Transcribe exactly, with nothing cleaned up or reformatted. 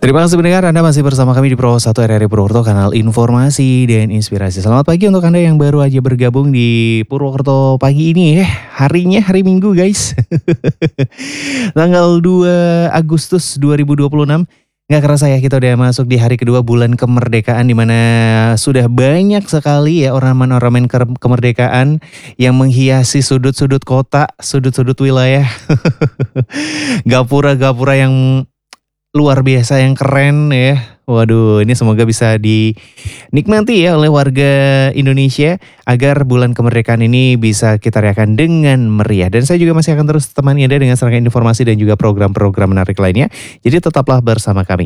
Terima kasih pendengar, Anda masih bersama kami di Pro satu R R I Purwokerto, kanal informasi dan inspirasi. Selamat pagi untuk Anda yang baru aja bergabung di Purwokerto pagi ini ya. Harinya hari Minggu guys. Tanggal dua Agustus dua ribu dua puluh enam. Nggak kerasa ya kita udah masuk di hari kedua bulan kemerdekaan, dimana sudah banyak sekali ya ornamen-ornamen ke- kemerdekaan yang menghiasi sudut-sudut kota, sudut-sudut wilayah. Gapura-gapura yang luar biasa, yang keren ya. Waduh, ini semoga bisa dinikmati ya oleh warga Indonesia agar bulan kemerdekaan ini bisa kita rayakan dengan meriah. Dan saya juga masih akan terus temani Anda dengan serangkaian informasi dan juga program-program menarik lainnya. Jadi tetaplah bersama kami.